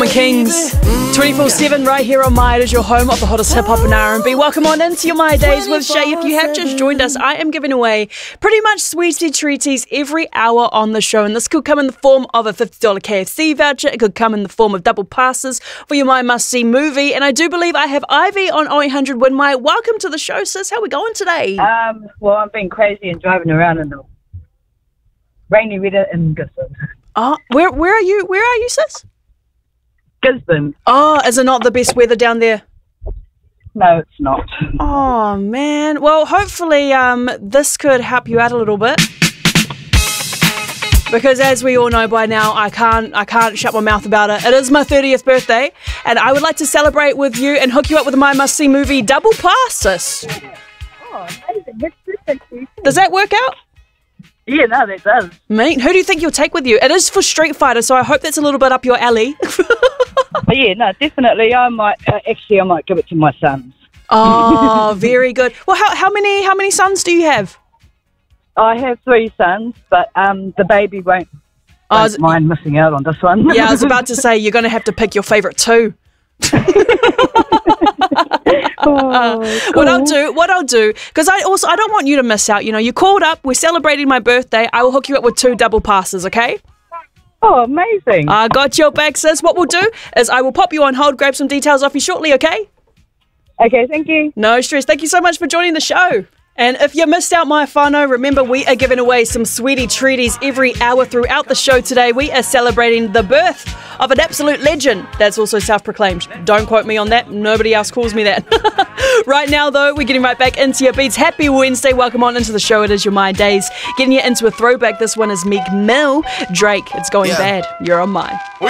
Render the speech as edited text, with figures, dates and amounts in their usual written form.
Common Kings, 24/7 right here on My. It is your home of the hottest hip hop and R&B. Welcome on into your My Days with Shay. If you have just joined us, I am giving away pretty much sweetie treaties every hour on the show, and this could come in the form of a $50 KFC voucher. It could come in the form of double passes for your My Must See movie, and I do believe I have Ivy on 0800 Win My. Welcome to the show, sis. How are we going today? Well, I'm being crazy and driving around in the rainy weather in Gisborne. Oh, where are you? Where are you, sis? Gisborne. Oh, is it not the best weather down there? No, it's not. Oh, man. Well, hopefully this could help you out a little bit. Because as we all know by now, I can't shut my mouth about it. It is my 30th birthday, and I would like to celebrate with you and hook you up with my must-see movie, Double Pass, sis. Oh, amazing. That's perfect. Does that work out? Yeah, no, that does. Mate, who do you think you'll take with you? It is for Street Fighter, so I hope that's a little bit up your alley. But yeah, no, definitely. I might give it to my sons. Oh, very good. Well, how many sons do you have? I have 3 sons, but the baby won't mind missing out on this one. Yeah, I was about to say you're going to have to pick your favourite 2. Cool. What I'll do, because I don't want you to miss out. You know, you called up, we're celebrating my birthday. I will hook you up with 2 double passes, okay? Oh, amazing. I got your back, sis. What we'll do is I will pop you on hold, grab some details off you shortly, okay? Okay, thank you. No stress. Thank you so much for joining the show. And if you missed out, my whānau, remember we are giving away some sweetie treaties every hour throughout the show today. We are celebrating the birth of an absolute legend that's also self-proclaimed. Don't quote me on that. Nobody else calls me that. Right now, though, we're getting right back into your beats. Happy Wednesday. Welcome on into the show. It is your My Days. Getting you into a throwback. This one is Meek Mill. Drake, It's Going Bad. You're on mine.